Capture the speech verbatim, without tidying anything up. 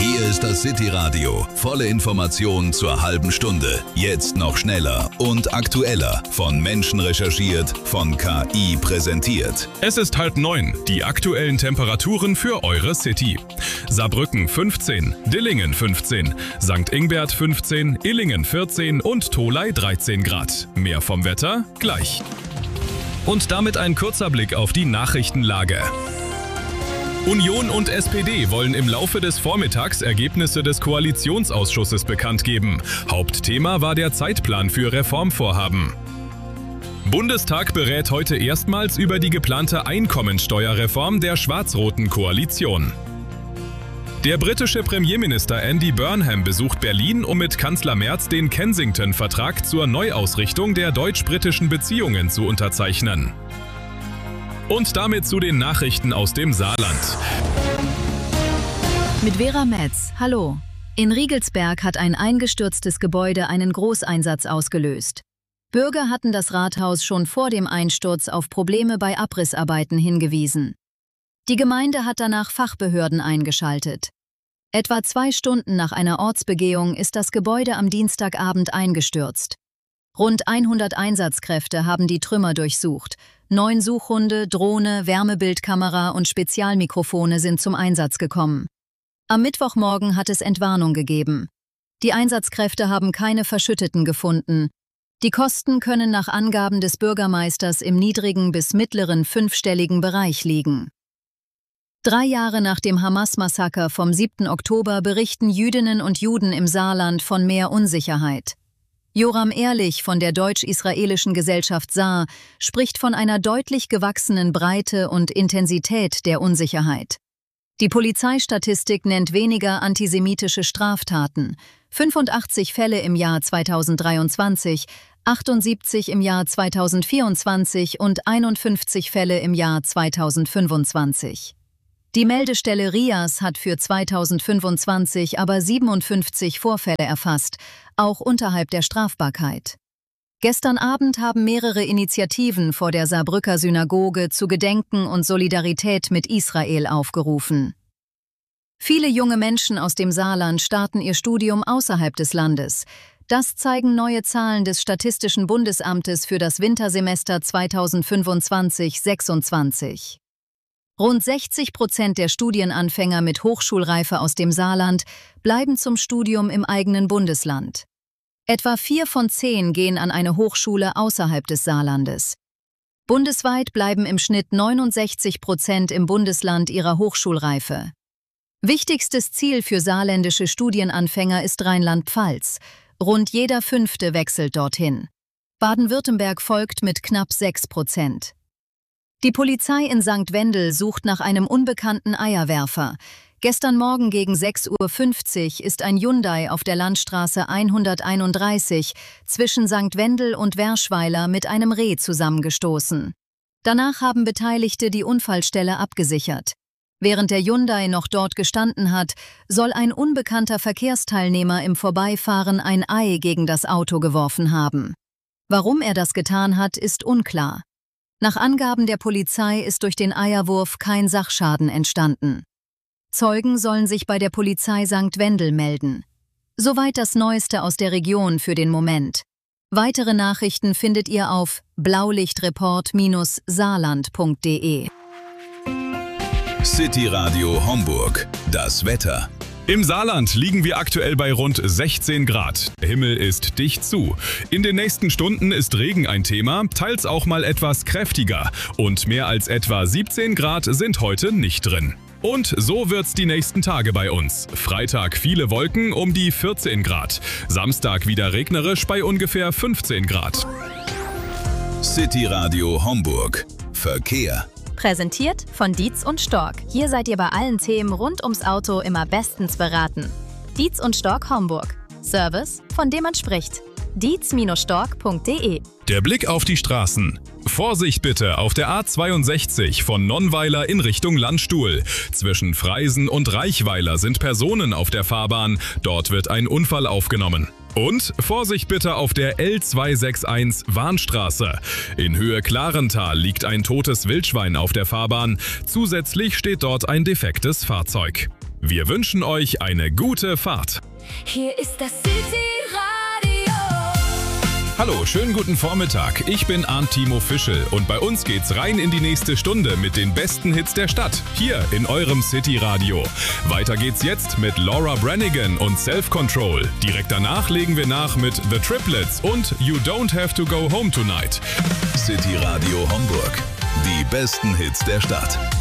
Hier ist das City Radio. Volle Informationen zur halben Stunde. Jetzt noch schneller und aktueller. Von Menschen recherchiert, von K I präsentiert. Es ist halb neun. Die aktuellen Temperaturen für eure City. Saarbrücken fünfzehn, Dillingen fünfzehn, Sankt Ingbert fünfzehn, Illingen vierzehn und Tholey dreizehn Grad. Mehr vom Wetter gleich. Und damit ein kurzer Blick auf die Nachrichtenlage. Union und S P D wollen im Laufe des Vormittags Ergebnisse des Koalitionsausschusses bekannt geben. Hauptthema war der Zeitplan für Reformvorhaben. Bundestag berät heute erstmals über die geplante Einkommensteuerreform der schwarz-roten Koalition. Der britische Premierminister Andy Burnham besucht Berlin, um mit Kanzler Merz den Kensington-Vertrag zur Neuausrichtung der deutsch-britischen Beziehungen zu unterzeichnen. Und damit zu den Nachrichten aus dem Saarland. Mit Vera Metz, hallo. In Riegelsberg hat ein eingestürztes Gebäude einen Großeinsatz ausgelöst. Bürger hatten das Rathaus schon vor dem Einsturz auf Probleme bei Abrissarbeiten hingewiesen. Die Gemeinde hat danach Fachbehörden eingeschaltet. Etwa zwei Stunden nach einer Ortsbegehung ist das Gebäude am Dienstagabend eingestürzt. Rund hundert Einsatzkräfte haben die Trümmer durchsucht. Neun Suchhunde, Drohne, Wärmebildkamera und Spezialmikrofone sind zum Einsatz gekommen. Am Mittwochmorgen hat es Entwarnung gegeben. Die Einsatzkräfte haben keine Verschütteten gefunden. Die Kosten können nach Angaben des Bürgermeisters im niedrigen bis mittleren fünfstelligen Bereich liegen. Drei Jahre nach dem Hamas-Massaker vom siebten Oktober berichten Jüdinnen und Juden im Saarland von mehr Unsicherheit. Joram Ehrlich von der deutsch-israelischen Gesellschaft Saar spricht von einer deutlich gewachsenen Breite und Intensität der Unsicherheit. Die Polizeistatistik nennt weniger antisemitische Straftaten, fünfundachtzig Fälle im Jahr zweitausenddreiundzwanzig, achtundsiebzig im Jahr zweitausendvierundzwanzig und einundfünfzig Fälle im Jahr zweitausendfünfundzwanzig. Die Meldestelle RIAS hat für zweitausendfünfundzwanzig aber siebenundfünfzig Vorfälle erfasst, auch unterhalb der Strafbarkeit. Gestern Abend haben mehrere Initiativen vor der Saarbrücker Synagoge zu Gedenken und Solidarität mit Israel aufgerufen. Viele junge Menschen aus dem Saarland starten ihr Studium außerhalb des Landes. Das zeigen neue Zahlen des Statistischen Bundesamtes für das Wintersemester zweitausendfünfundzwanzig sechsundzwanzig. Rund sechzig Prozent der Studienanfänger mit Hochschulreife aus dem Saarland bleiben zum Studium im eigenen Bundesland. Etwa vier von zehn gehen an eine Hochschule außerhalb des Saarlandes. Bundesweit bleiben im Schnitt neunundsechzig Prozent im Bundesland ihrer Hochschulreife. Wichtigstes Ziel für saarländische Studienanfänger ist Rheinland-Pfalz. Rund jeder Fünfte wechselt dorthin. Baden-Württemberg folgt mit knapp sechs Prozent. Die Polizei in Sankt Wendel sucht nach einem unbekannten Eierwerfer. Gestern Morgen gegen sechs Uhr fünfzig ist ein Hyundai auf der Landstraße hunderteinunddreißig zwischen Sankt Wendel und Werschweiler mit einem Reh zusammengestoßen. Danach haben Beteiligte die Unfallstelle abgesichert. Während der Hyundai noch dort gestanden hat, soll ein unbekannter Verkehrsteilnehmer im Vorbeifahren ein Ei gegen das Auto geworfen haben. Warum er das getan hat, ist unklar. Nach Angaben der Polizei ist durch den Eierwurf kein Sachschaden entstanden. Zeugen sollen sich bei der Polizei Sankt Wendel melden. Soweit das Neueste aus der Region für den Moment. Weitere Nachrichten findet ihr auf blaulichtreport Bindestrich saarland Punkt de. City Radio Homburg. Das Wetter. Im Saarland liegen wir aktuell bei rund sechzehn Grad. Der Himmel ist dicht zu. In den nächsten Stunden ist Regen ein Thema, teils auch mal etwas kräftiger. Und mehr als etwa siebzehn Grad sind heute nicht drin. Und so wird's die nächsten Tage bei uns. Freitag viele Wolken um die vierzehn Grad. Samstag wieder regnerisch bei ungefähr fünfzehn Grad. City Radio Homburg. Verkehr. Präsentiert von Dietz und Stork. Hier seid ihr bei allen Themen rund ums Auto immer bestens beraten. Dietz und Stork Homburg. Service, von dem man spricht. dietz Stork Punkt de. Der Blick auf die Straßen. Vorsicht bitte auf der A zweiundsechzig von Nonnweiler in Richtung Landstuhl. Zwischen Freisen und Reichweiler sind Personen auf der Fahrbahn. Dort wird ein Unfall aufgenommen. Und Vorsicht bitte auf der L zweihundereinundsechzig Warnstraße. In Höhe Klarental liegt ein totes Wildschwein auf der Fahrbahn. Zusätzlich steht dort ein defektes Fahrzeug. Wir wünschen euch eine gute Fahrt. Hier ist das City Radio. Hallo, schönen guten Vormittag. Ich bin Arndt Timo Fischel und bei uns geht's rein in die nächste Stunde mit den besten Hits der Stadt, hier in eurem City Radio. Weiter geht's jetzt mit Laura Branigan und Self Control. Direkt danach legen wir nach mit The Triplets und You Don't Have to Go Home Tonight. City Radio Homburg. Die besten Hits der Stadt.